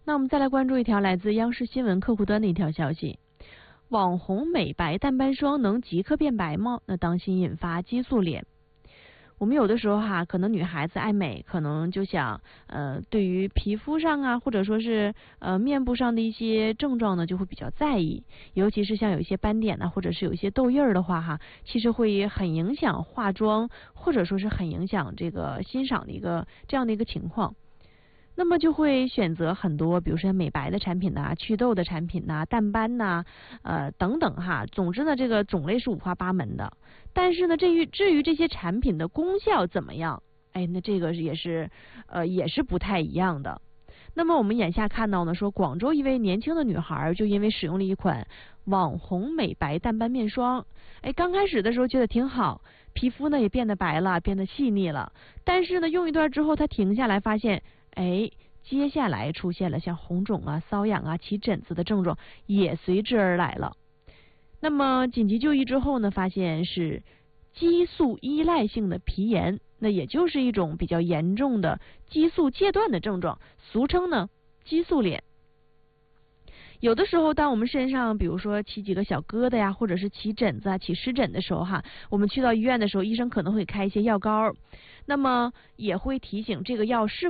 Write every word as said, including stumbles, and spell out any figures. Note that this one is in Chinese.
那我们再来关注一条来自央视新闻客户端的一条消息：网红美白淡斑霜能即刻变白吗？那当心引发激素脸。我们有的时候哈，可能女孩子爱美，可能就想呃，对于皮肤上啊，或者说是呃面部上的一些症状呢，就会比较在意。尤其是像有一些斑点呢，或者是有一些痘印儿的话哈，其实会很影响化妆，或者说是很影响这个欣赏的一个这样的一个情况。那么就会选择很多，比如说美白的产品呐、祛痘的产品呐、淡斑呐、呃等等哈。总之呢，这个种类是五花八门的。但是呢，至于至于这些产品的功效怎么样，哎，那这个也是呃也是不太一样的。那么我们眼下看到呢，说广州一位年轻的女孩就因为使用了一款网红美白淡斑面霜，哎，刚开始的时候觉得挺好，皮肤呢也变得白了，变得细腻了。但是呢，用一段之后，她停下来发现，哎，接下来出现了像红肿啊、瘙痒啊、起疹子的症状也随之而来了。那么紧急就医之后呢，发现是激素依赖性的皮炎，那也就是一种比较严重的激素戒断的症状，俗称呢激素脸。有的时候，当我们身上比如说起几个小疙瘩呀，或者是起疹子啊、起湿疹的时候哈，我们去到医院的时候，医生可能会开一些药膏，那么也会提醒这个药是